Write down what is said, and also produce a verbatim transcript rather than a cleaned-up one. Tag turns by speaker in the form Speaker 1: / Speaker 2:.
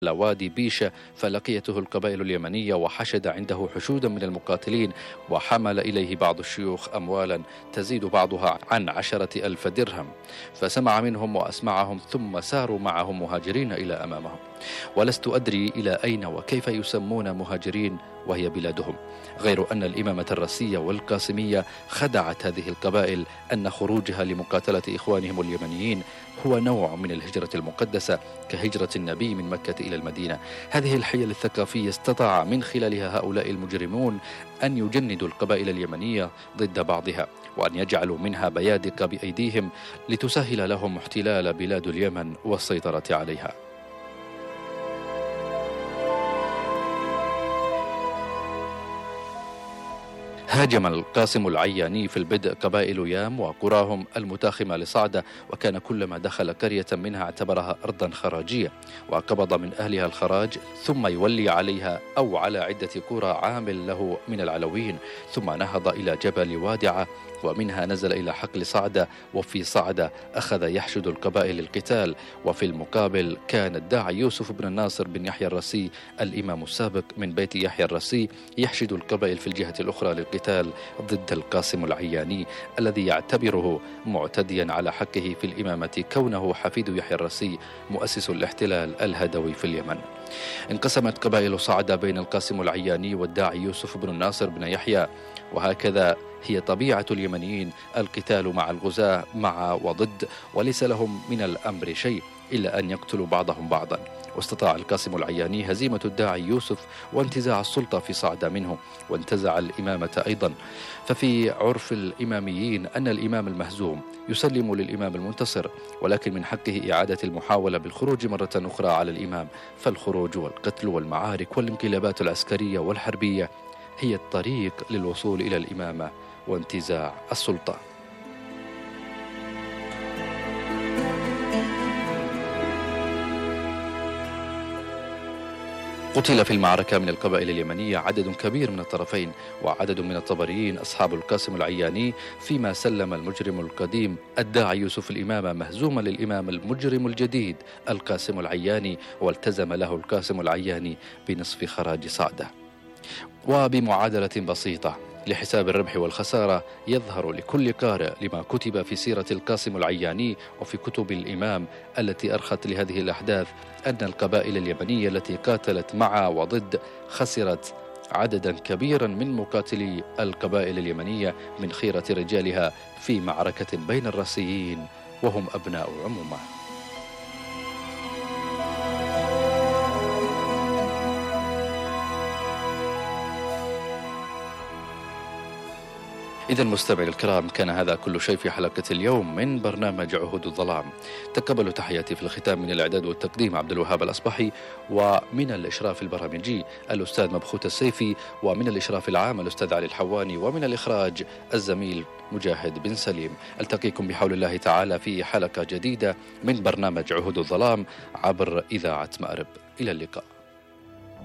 Speaker 1: وادي بيشة، فلقيته القبائل اليمنية وحشد عنده حشودا من المقاتلين، وحمل إليه بعض الشيوخ أموالا تزيد بعضها عن عشرة ألف درهم، فسمع منهم وأسمعهم ثم ساروا معهم مهاجرين إلى أمامهم. ولست أدري إلى أين وكيف يسمون مهاجرين وهي بلادهم، غير أن الإمامة الرسية والقاسمية خدعت هذه القبائل أن خروجها لمقاتلة إخوانهم اليمنيين هو نوع من الهجرة المقدسة كهجرة النبي من مكة إلى المدينة. هذه الحيل الثقافية استطاع من خلالها هؤلاء المجرمون أن يجندوا القبائل اليمنية ضد بعضها، وأن يجعلوا منها بيادق بأيديهم لتسهل لهم احتلال بلاد اليمن والسيطرة عليها. هاجم القاسم العياني في البدء قبائل يام وقراهم المتاخمة لصعدة، وكان كلما دخل قرية منها اعتبرها أرضا خراجية وقبض من أهلها الخراج، ثم يولي عليها أو على عدة قرى عامل له من العلويين، ثم نهض إلى جبل وادعة ومنها نزل إلى حقل صعدة. وفي صعدة أخذ يحشد القبائل القتال، وفي المقابل كان الداعي يوسف بن الناصر بن يحيى الرسي الإمام السابق من بيت يحيى الرسي يحشد القبائل في الجهة الأخرى للقتال ضد القاسم العياني الذي يعتبره معتديا على حقه في الإمامة كونه حفيد يحيى الرسي مؤسس الاحتلال الهدوي في اليمن. انقسمت قبائل صعدة بين القاسم العياني والداعي يوسف بن الناصر بن يحيى، وهكذا هي طبيعة اليمنيين، القتال مع الغزاة مع وضد، وليس لهم من الأمر شيء إلا أن يقتلوا بعضهم بعضا. واستطاع القاسم العياني هزيمة الداعي يوسف وانتزاع السلطة في صعدة منه، وانتزع الإمامة أيضا. ففي عرف الإماميين أن الإمام المهزوم يسلم للإمام المنتصر، ولكن من حقه إعادة المحاولة بالخروج مرة أخرى على الإمام. فالخروج والقتل والمعارك والانقلابات العسكرية والحربية هي الطريق للوصول إلى الإمامة وانتزاع السلطة. قتل في المعركة من القبائل اليمنية عدد كبير من الطرفين، وعدد من الطبريين أصحاب القاسم العياني، فيما سلم المجرم القديم الداعي يوسف الإمامة مهزوما للإمام المجرم الجديد القاسم العياني، والتزم له القاسم العياني بنصف خراج صعدة. وبمعادلة بسيطة لحساب الربح والخسارة يظهر لكل قارئ لما كتب في سيرة القاسم العياني وفي كتب الإمام التي أرخت لهذه الأحداث أن القبائل اليمنية التي قاتلت مع وضد خسرت عددا كبيرا من مقاتلي القبائل اليمنية من خيرة رجالها في معركة بين الراسيين وهم أبناء عمومة. إذا مستمعي الكرام، كان هذا كل شيء في حلقة اليوم من برنامج عهود الظلام. تقبلوا تحياتي في الختام من الإعداد والتقديم عبد الوهاب الأصبحي، ومن الإشراف البرامجي الأستاذ مبخوت السيفي، ومن الإشراف العام الأستاذ علي الحواني، ومن الإخراج الزميل مجاهد بن سليم. ألتقيكم بحول الله تعالى في حلقة جديدة من برنامج عهود الظلام عبر إذاعة مأرب. إلى اللقاء.